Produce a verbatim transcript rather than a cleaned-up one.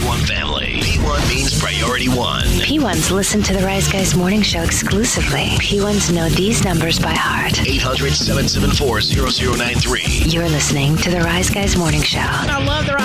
one family. P one means Priority One. P ones listen to the Rise Guys Morning Show exclusively. P ones know these numbers by heart. eight hundred, seven seven four, zero zero nine three. You're listening to the Rise Guys Morning Show. I love the